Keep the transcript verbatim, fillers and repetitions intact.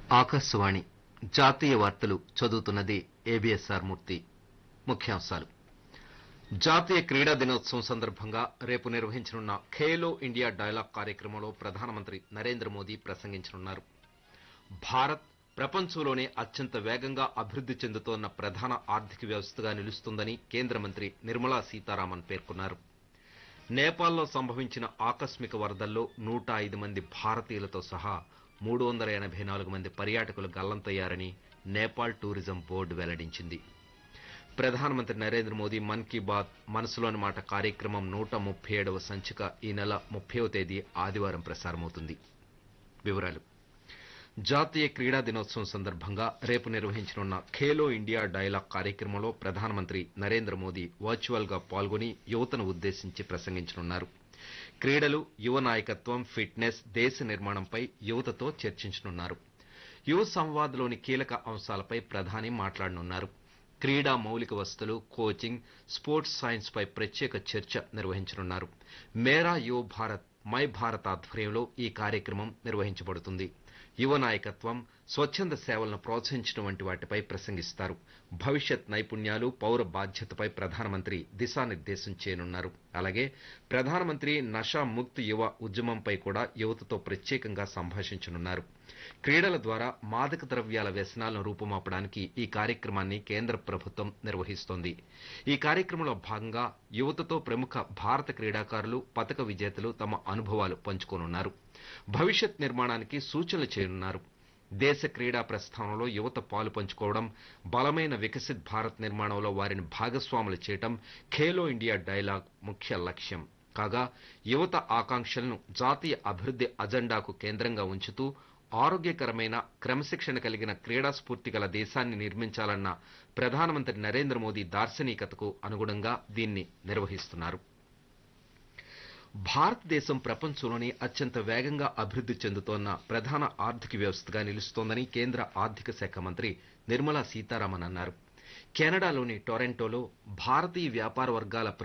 ఆకాశవాణి జాతీయ వార్తలు చదువుతున్నది ఏబిఎస్ఆర్ మూర్తి. ముఖ్యాంశాలు. జాతీయ క్రీడా దినోత్సవం సందర్భంగా రేపు నిర్వహించనున్న ఖేలో ఇండియా డైలాగ్ కార్యక్రమంలో ప్రధానమంత్రి నరేంద్ర మోదీ ప్రసంగించనున్నారు. భారత్ ప్రపంచంలోనే అత్యంత వేగంగా అభివృద్ది చెందుతోన్న ప్రధాన ఆర్థిక వ్యవస్థగా నిలుస్తుందని కేంద్ర మంత్రి నిర్మలా సీతారామన్ పేర్కొన్నారు. నేపాల్లో సంభవించిన ఆకస్మిక వరదల్లో నూట ఐదు మంది భారతీయులతో సహా మూడు వందల ఎనభై నాలుగు మంది పర్యాటకులు గల్లంతయ్యారని నేపాల్ టూరిజం బోర్డు వెల్లడించింది. ప్రధానమంత్రి నరేంద్ర మోదీ మన్ కీ బాత్ మనసులోని మాట కార్యక్రమం నూట ముప్పై ఏడవ సంచిక ఈ నెల ముప్పైవ తేదీ ఆదివారం ప్రసారమవుతుంది. వివరాలు. జాతీయ క్రీడా దినోత్సవం సందర్భంగా రేపు నిర్వహించనున్న ఖేలో ఇండియా డైలాగ్ కార్యక్రమంలో ప్రధానమంత్రి నరేంద్ర మోదీ వర్చువల్ గా పాల్గొని యువతను ఉద్దేశించి ప్రసంగించనున్నారు. క్రీడలు, యువ నాయకత్వం, ఫిట్నెస్, దేశ నిర్మాణంపై యువతతో చర్చించనున్నారు. యువ సంవాద్లోని కీలక అంశాలపై ప్రధాని మాట్లాడనున్నారు. క్రీడా మౌలిక వసతులు, కోచింగ్, స్పోర్ట్స్ సైన్స్ పై ప్రత్యేక చర్చ నిర్వహించనున్నారు. మేరా యువ భారత్ మై భారత్ ఆధ్వర్యంలో ఈ కార్యక్రమం నిర్వహించబడుతుంది. యువ నాయకత్వం, స్వచ్ఛంద సేవలను ప్రోత్సహించడం వంటి వాటిపై ప్రసంగిస్తారు. భవిష్యత్ నైపుణ్యాలు, పౌర బాధ్యతపై ప్రధానమంత్రి దిశానిర్దేశం చేయనున్నారు. అలాగే ప్రధానమంత్రి నషా ముక్త్ యువ ఉద్యమంపై కూడా యువతతో ప్రత్యేకంగా సంభాషించనున్నారు. క్రీడల ద్వారా మాదక ద్రవ్యాల వ్యసనాలను రూపుమాపడానికి ఈ కార్యక్రమాన్ని కేంద్ర ప్రభుత్వం నిర్వహిస్తోంది. ఈ కార్యక్రమంలో భాగంగా యువతతో ప్రముఖ భారత క్రీడాకారులు, పతక విజేతలు తమ అనుభవాలు పంచుకోనున్నారు. భవిష్యత్ నిర్మాణానికి సూచనలు చేయనున్నారు. దేశ క్రీడా ప్రస్థానంలో యువత పాలు పంచుకోవడం, బలమైన వికసిత్ భారత్ నిర్మాణంలో వారిని భాగస్వాములు చేయడం ఖేలో ఇండియా డైలాగ్ ముఖ్య లక్ష్యం. కాగా యువత ఆకాంక్షలను జాతీయ అభివృద్ది అజెండాకు కేంద్రంగా ఉంచుతూ ఆరోగ్యకరమైన, క్రమశిక్షణ కలిగిన, క్రీడా స్ఫూర్తి గల దేశాన్ని నిర్మించాలన్న ప్రధానమంత్రి నరేంద్ర మోదీ దార్శనికతకు అనుగుణంగా దీన్ని నిర్వహిస్తున్నారు. భారతదేశం ప్రపంచంలోనే అత్యంత వేగంగా అభివృద్ది చెందుతోన్న ప్రధాన ఆర్థిక వ్యవస్థగా నిలుస్తోందని కేంద్ర ఆర్థిక శాఖ మంత్రి నిర్మలా సీతారామన్ అన్నారు. కెనడాలోని టొరంటోలో భారతీయ వ్యాపార వర్గాల